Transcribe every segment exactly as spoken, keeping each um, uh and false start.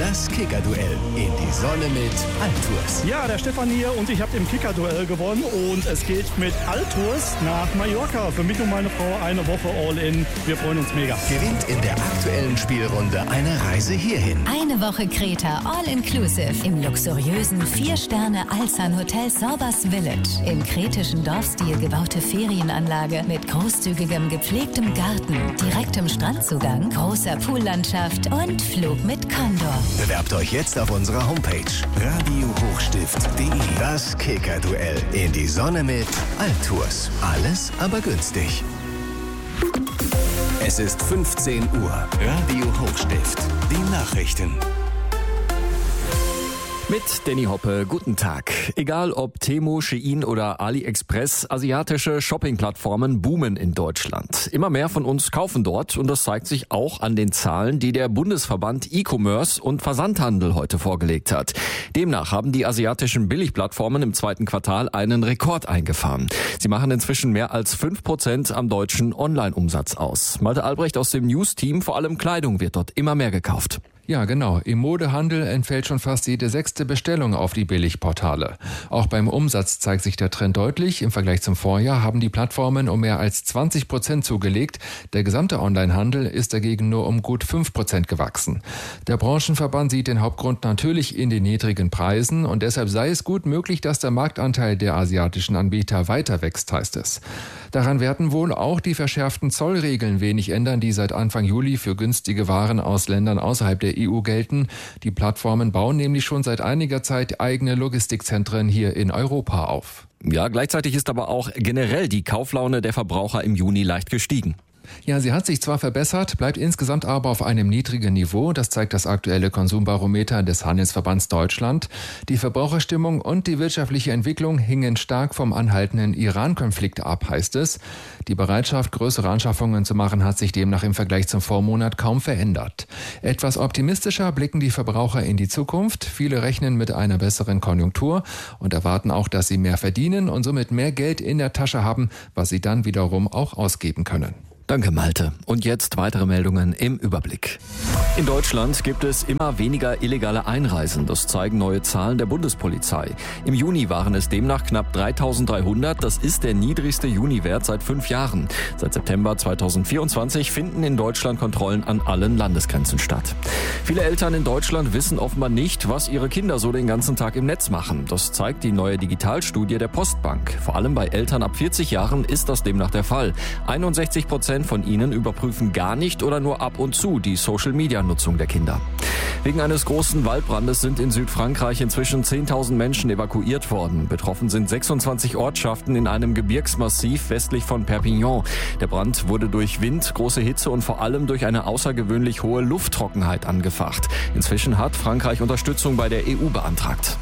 Das Kicker-Duell in die Sonne mit Altours. Ja, der Stefan hier und ich habe im Kicker-Duell gewonnen und es geht mit Altours nach Mallorca. Für mich und meine Frau eine Woche All-In. Wir freuen uns mega. Gewinnt in der aktuellen Spielrunde eine Reise hierhin. Eine Woche Kreta All-Inclusive im luxuriösen vier-Sterne-Alzan-Hotel Sorbas Village. Im kretischen Dorfstil gebaute Ferienanlage mit großzügigem gepflegtem Garten, direktem Strandzugang, großer Poollandschaft und Flug mit Condor. Bewerbt euch jetzt auf unserer Homepage radio hochstift punkt de. Das Kicker-Duell in die Sonne mit Altours. Alles aber günstig. Es ist fünfzehn Uhr. Radio Hochstift. Die Nachrichten. Mit Danny Hoppe, guten Tag. Egal ob Temu, Shein oder AliExpress, asiatische Shopping-Plattformen boomen in Deutschland. Immer mehr von uns kaufen dort und das zeigt sich auch an den Zahlen, die der Bundesverband E-Commerce und Versandhandel heute vorgelegt hat. Demnach haben die asiatischen Billigplattformen im zweiten Quartal einen Rekord eingefahren. Sie machen inzwischen mehr als fünf Prozent am deutschen Online-Umsatz aus. Malte Albrecht aus dem News-Team, vor allem Kleidung wird dort immer mehr gekauft. Ja, genau. Im Modehandel entfällt schon fast jede sechste Bestellung auf die Billigportale. Auch beim Umsatz zeigt sich der Trend deutlich. Im Vergleich zum Vorjahr haben die Plattformen um mehr als zwanzig Prozent zugelegt. Der gesamte Onlinehandel ist dagegen nur um gut fünf Prozent gewachsen. Der Branchenverband sieht den Hauptgrund natürlich in den niedrigen Preisen und deshalb sei es gut möglich, dass der Marktanteil der asiatischen Anbieter weiter wächst, heißt es. Daran werden wohl auch die verschärften Zollregeln wenig ändern, die seit Anfang Juli für günstige Waren aus Ländern außerhalb der E U gelten. Die Plattformen bauen nämlich schon seit einiger Zeit eigene Logistikzentren hier in Europa auf. Ja, gleichzeitig ist aber auch generell die Kauflaune der Verbraucher im Juni leicht gestiegen. Ja, sie hat sich zwar verbessert, bleibt insgesamt aber auf einem niedrigen Niveau. Das zeigt das aktuelle Konsumbarometer des Handelsverbands Deutschland. Die Verbraucherstimmung und die wirtschaftliche Entwicklung hingen stark vom anhaltenden Iran-Konflikt ab, heißt es. Die Bereitschaft, größere Anschaffungen zu machen, hat sich demnach im Vergleich zum Vormonat kaum verändert. Etwas optimistischer blicken die Verbraucher in die Zukunft. Viele rechnen mit einer besseren Konjunktur und erwarten auch, dass sie mehr verdienen und somit mehr Geld in der Tasche haben, was sie dann wiederum auch ausgeben können. Danke, Malte. Und jetzt weitere Meldungen im Überblick. In Deutschland gibt es immer weniger illegale Einreisen. Das zeigen neue Zahlen der Bundespolizei. Im Juni waren es demnach knapp dreitausenddreihundert. Das ist der niedrigste Juniwert seit fünf Jahren. Seit September zweitausendvierundzwanzig finden in Deutschland Kontrollen an allen Landesgrenzen statt. Viele Eltern in Deutschland wissen offenbar nicht, was ihre Kinder so den ganzen Tag im Netz machen. Das zeigt die neue Digitalstudie der Postbank. Vor allem bei Eltern ab vierzig Jahren ist das demnach der Fall. einundsechzig Prozent von ihnen überprüfen gar nicht oder nur ab und zu die Social-Media-Nutzung der Kinder. Wegen eines großen Waldbrandes sind in Südfrankreich inzwischen zehntausend Menschen evakuiert worden. Betroffen sind sechsundzwanzig Ortschaften in einem Gebirgsmassiv westlich von Perpignan. Der Brand wurde durch Wind, große Hitze und vor allem durch eine außergewöhnlich hohe Lufttrockenheit angefacht. Inzwischen hat Frankreich Unterstützung bei der E U beantragt.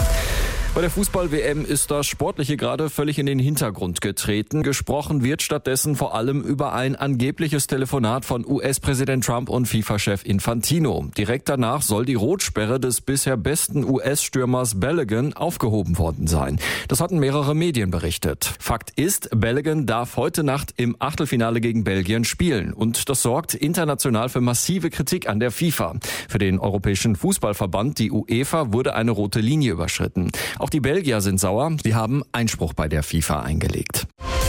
Bei der Fußball-W M ist das Sportliche gerade völlig in den Hintergrund getreten. Gesprochen wird stattdessen vor allem über ein angebliches Telefonat von U S-Präsident Trump und FIFA-Chef Infantino. Direkt danach soll die Rotsperre des bisher besten U S-Stürmers Balogun aufgehoben worden sein. Das hatten mehrere Medien berichtet. Fakt ist, Balogun darf heute Nacht im Achtelfinale gegen Belgien spielen. Und das sorgt international für massive Kritik an der FIFA. Für den Europäischen Fußballverband, die UEFA, wurde eine rote Linie überschritten. Auch die Belgier sind sauer. Sie haben Einspruch bei der FIFA eingelegt.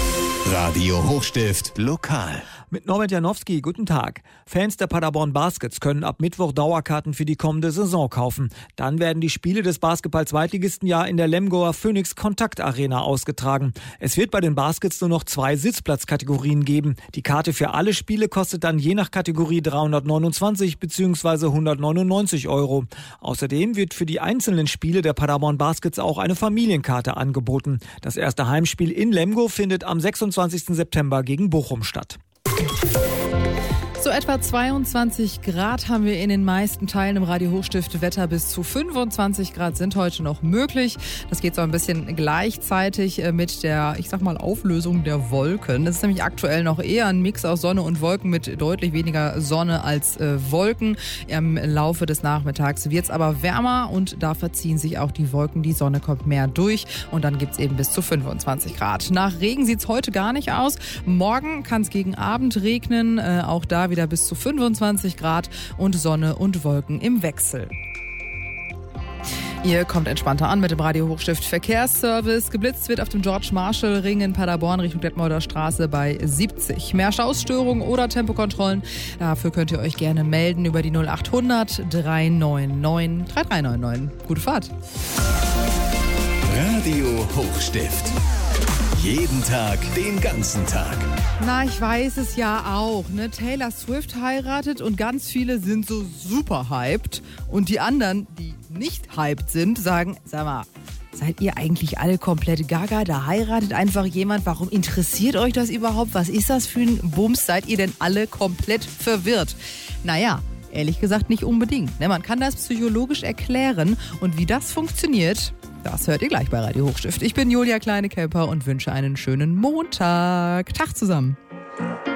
Radio Hochstift lokal. Mit Norbert Janowski, guten Tag. Fans der Paderborn Baskets können ab Mittwoch Dauerkarten für die kommende Saison kaufen. Dann werden die Spiele des Basketball-Zweitligisten ja in der Lemgoer Phoenix Kontakt Arena ausgetragen. Es wird bei den Baskets nur noch zwei Sitzplatzkategorien geben. Die Karte für alle Spiele kostet dann je nach Kategorie dreihundertneunundzwanzig bzw. hundertneunundneunzig Euro. Außerdem wird für die einzelnen Spiele der Paderborn Baskets auch eine Familienkarte angeboten. Das erste Heimspiel in Lemgo findet am sechsundzwanzigsten September gegen Bochum statt. So etwa zweiundzwanzig Grad haben wir in den meisten Teilen im Radio Hochstift. Wetter bis zu fünfundzwanzig Grad sind heute noch möglich. Das geht so ein bisschen gleichzeitig mit der, ich sag mal, Auflösung der Wolken. Das ist nämlich aktuell noch eher ein Mix aus Sonne und Wolken mit deutlich weniger Sonne als äh, Wolken. Im Laufe des Nachmittags wird es aber wärmer und da verziehen sich auch die Wolken. Die Sonne kommt mehr durch und dann gibt es eben bis zu fünfundzwanzig Grad. Nach Regen sieht es heute gar nicht aus. Morgen kann es gegen Abend regnen. Äh, auch da wieder bis zu fünfundzwanzig Grad und Sonne und Wolken im Wechsel. Ihr kommt entspannter an mit dem Radio Hochstift Verkehrsservice. Geblitzt wird auf dem George-Marshall-Ring in Paderborn Richtung Detmolder Straße bei siebzig. Mehr Stausstörungen oder Tempokontrollen, dafür könnt ihr euch gerne melden über die null achthundert drei neun neun drei drei neun neun. Gute Fahrt. Radio Hochstift. Jeden Tag, den ganzen Tag. Na, ich weiß es ja auch, ne? Taylor Swift heiratet und ganz viele sind so super hyped. Und die anderen, die nicht hyped sind, sagen, sag mal, seid ihr eigentlich alle komplett gaga? Da heiratet einfach jemand. Warum interessiert euch das überhaupt? Was ist das für ein Bums? Seid ihr denn alle komplett verwirrt? Naja, ehrlich gesagt nicht unbedingt. Ne? Man kann das psychologisch erklären. Und wie das funktioniert, das hört ihr gleich bei Radio Hochstift. Ich bin Julia Kleine-Kemper und wünsche einen schönen Montag. Tag zusammen.